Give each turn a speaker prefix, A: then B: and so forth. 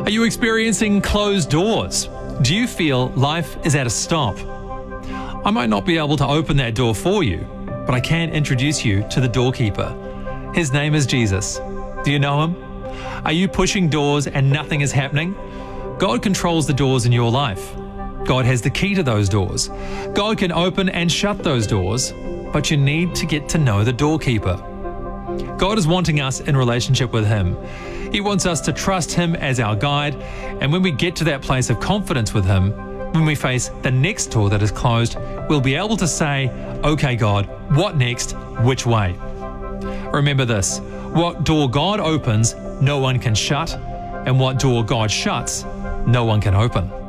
A: Are you experiencing closed doors? Do you feel life is at a stop? I might not be able to open that door for you, but I can introduce you to the doorkeeper. His name is Jesus. Do you know him? Are you pushing doors and nothing is happening? God controls the doors in your life. God has the key to those doors. God can open and shut those doors, but you need to get to know the doorkeeper. God is wanting us in relationship with Him. He wants us to trust Him as our guide, and when we get to that place of confidence with Him, when we face the next door that is closed, we'll be able to say, "Okay, God, what next? Which way?" Remember this: what door God opens, no one can shut, and what door God shuts, no one can open.